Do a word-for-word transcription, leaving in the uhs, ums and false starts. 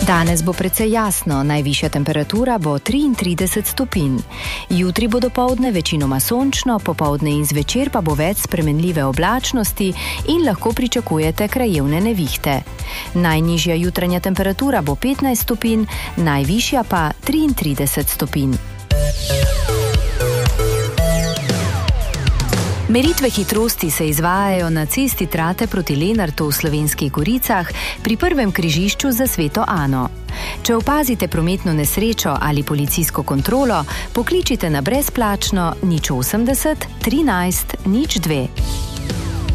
Danes bo precej jasno, najvišja temperatura bo triintrideset stopinj. Jutri bo dopoldne večinoma sončno, popoldne in zvečer pa bo več spremenljive oblačnosti in lahko pričakujete krajevne nevihte. Najnižja jutranja temperatura bo petnajst stopinj, najvišja pa triintrideset stopinj. Meritve hitrosti se izvajajo na cesti Trate proti Lenartu v Slovenskih Goricah pri prvem križišču za Sveto Ano. Če opazite prometno nesrečo ali policijsko kontrolo, pokličite na brezplačno nič osemdeset trinajst nič dve.